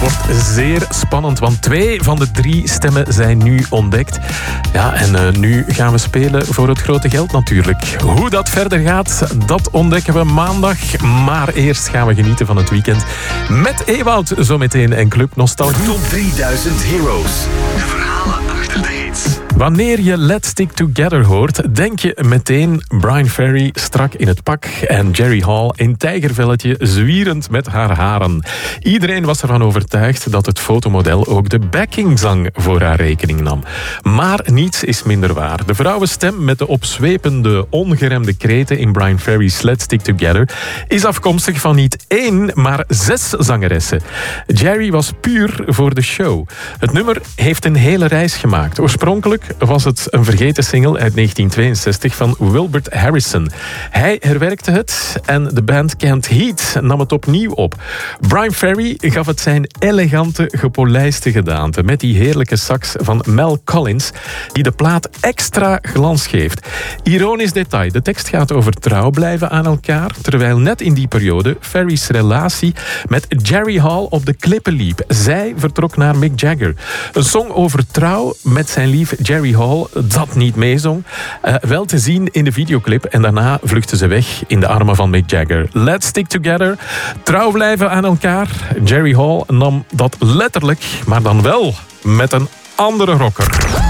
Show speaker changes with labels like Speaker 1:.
Speaker 1: wordt zeer spannend, want 2 van de 3 stemmen zijn nu ontdekt. Ja, en nu gaan we spelen voor het grote geld natuurlijk. Hoe dat verder gaat, dat ontdekken we maandag. Maar eerst gaan we genieten van het weekend met Ewout zometeen en Club Nostalgie.
Speaker 2: Top 3000 Heroes. De verhalen achter de hits.
Speaker 1: Wanneer je Let's Stick Together hoort, denk je meteen Bryan Ferry strak in het pak en Jerry Hall in tijgervelletje zwierend met haar haren. Iedereen was ervan overtuigd dat het fotomodel ook de backingzang voor haar rekening nam. Maar niets is minder waar. De vrouwenstem met de opzwepende, ongeremde kreten in Bryan Ferry's Let's Stick Together is afkomstig van niet 1, maar 6 zangeressen. Jerry was puur voor de show. Het nummer heeft een hele reis gemaakt. Oorspronkelijk was het een vergeten single uit 1962 van Wilbert Harrison. Hij herwerkte het en de band Canned Heat nam het opnieuw op. Bryan Ferry gaf het zijn elegante, gepolijste gedaante met die heerlijke sax van Mel Collins die de plaat extra glans geeft. Ironisch detail, de tekst gaat over trouw blijven aan elkaar, terwijl net in die periode Ferry's relatie met Jerry Hall op de klippen liep. Zij vertrok naar Mick Jagger. Een song over trouw met zijn lief Jerry Hall, dat niet meezong. Wel te zien in de videoclip en daarna vluchtte ze weg in de armen van Mick Jagger. Let's Stick Together, trouw blijven aan elkaar. Jerry Hall nam dat letterlijk, maar dan wel met een andere rocker.